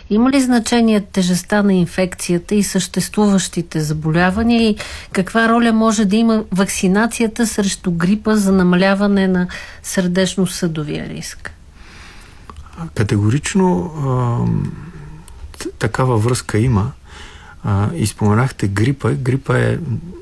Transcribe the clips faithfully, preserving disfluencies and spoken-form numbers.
Има ли значение тежестта на инфекцията и съществуващите заболявания и каква роля може да има вакцинацията срещу грипа за намаляване на сърдечно-съдовия риск? Категорично а, такава връзка има. А, и споменахте грипа. Грипа е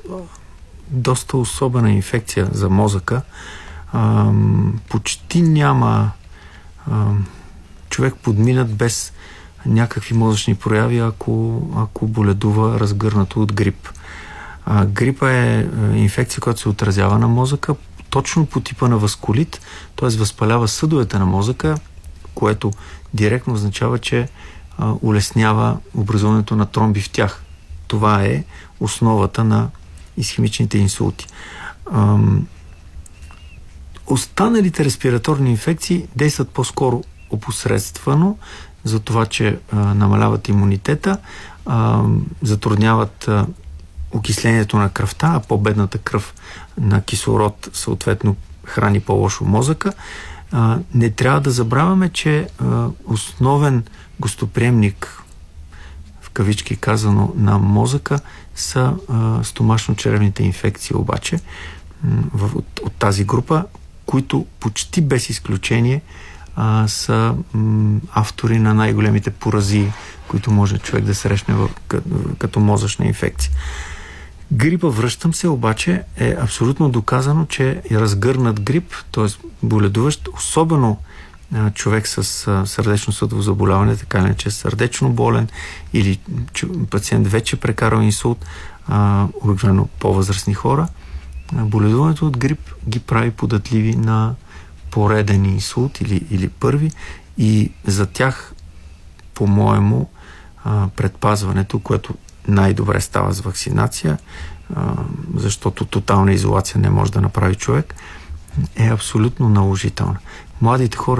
доста особена инфекция за мозъка. А, почти няма а, човек подминат без някакви мозъчни прояви, ако, ако боледува разгърнато от грип. А, грипа е инфекция, която се отразява на мозъка точно по типа на васкулит, т.е. възпалява съдовете на мозъка, което директно означава, че а, улеснява образуването на тромби в тях. Това е основата на исхемичните инсулти. Ам, останалите респираторни инфекции действат по-скоро опосредствено, за това, че а, намаляват имунитета, а, затрудняват а, окислението на кръвта, а по-бедната кръв на кислород съответно храни по-лошо мозъка. А, не трябва да забравяме, че а, основен гостоприемник, в кавички казано, на мозъка са а, стомашно-черевните инфекции, обаче в, от, от тази група, които почти без изключение а, са м, автори на най-големите поразии, които може човек да срещне в, като, като мозъчна инфекция. Грипа, връщам се, обаче е абсолютно доказано, че е разгърнат грип, т.е. боледуващ, особено а, човек с а, сърдечно-съдово заболяване, така ли, че е сърдечно болен или че, пациент вече прекарал инсулт, а, обикновено по-възрастни хора, а, боледуването от грип ги прави податливи на пореден инсулт или, или първи, и за тях, по-моему, а, предпазването, което най-добре става с вакцинация, а, защото тотална изолация не може да направи човек, е абсолютно наложителна. Младите хора